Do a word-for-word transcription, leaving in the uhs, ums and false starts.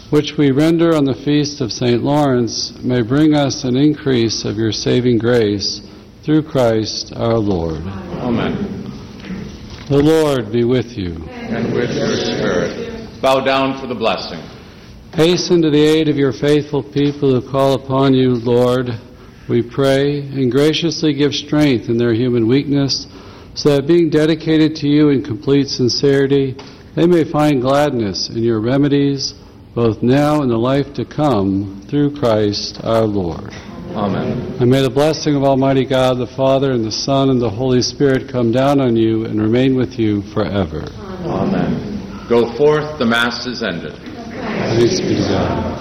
which we render on the feast of Saint Lawrence, may bring us an increase of your saving grace, through Christ our Lord. Amen. The Lord be with you. And with your spirit. Bow down for the blessing. Hasten to the aid of your faithful people who call upon you, Lord, we pray, and graciously give strength in their human weakness, so that being dedicated to you in complete sincerity, they may find gladness in your remedies, both now and the life to come, through Christ our Lord. Amen. And may the blessing of Almighty God, the Father, and the Son, and the Holy Spirit come down on you and remain with you forever. Amen. Go forth, the Mass is ended. Thanks be to God.